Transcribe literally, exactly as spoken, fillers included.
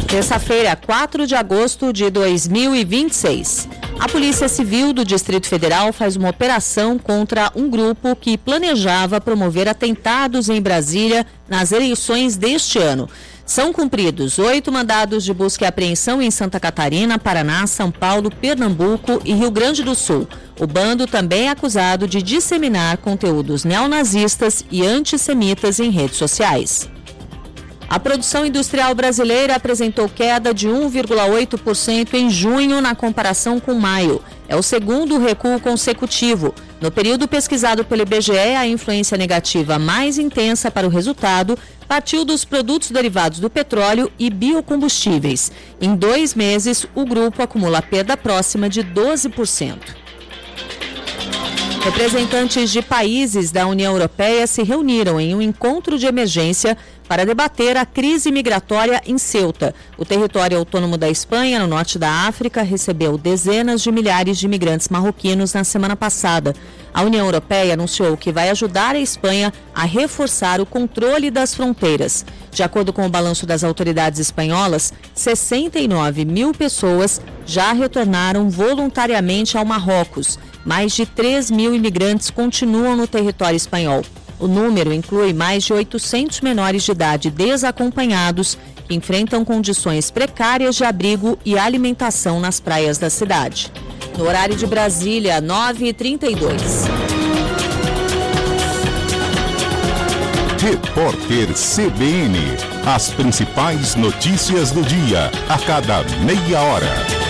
Terça-feira, quatro de agosto de dois mil e vinte e seis. A Polícia Civil do Distrito Federal faz uma operação contra um grupo que planejava promover atentados em Brasília nas eleições deste ano. São cumpridos oito mandados de busca e apreensão em Santa Catarina, Paraná, São Paulo, Pernambuco e Rio Grande do Sul. O bando também é acusado de disseminar conteúdos neonazistas e antissemitas em redes sociais. A produção industrial brasileira apresentou queda de um vírgula oito por cento em junho na comparação com maio. É o segundo recuo consecutivo. No período pesquisado pelo I B G E, a influência negativa mais intensa para o resultado partiu dos produtos derivados do petróleo e biocombustíveis. Em dois meses, o grupo acumula perda próxima de doze por cento. Representantes de países da União Europeia se reuniram em um encontro de emergência para debater a crise migratória em Ceuta. O território autônomo da Espanha, no norte da África, recebeu dezenas de milhares de imigrantes marroquinos na semana passada. A União Europeia anunciou que vai ajudar a Espanha a reforçar o controle das fronteiras. De acordo com o balanço das autoridades espanholas, sessenta e nove mil pessoas já retornaram voluntariamente ao Marrocos. Mais de três mil imigrantes continuam no território espanhol. O número inclui mais de oitocentos menores de idade desacompanhados que enfrentam condições precárias de abrigo e alimentação nas praias da cidade. No horário de Brasília, nove e trinta e dois. Repórter C B N. As principais notícias do dia, a cada meia hora.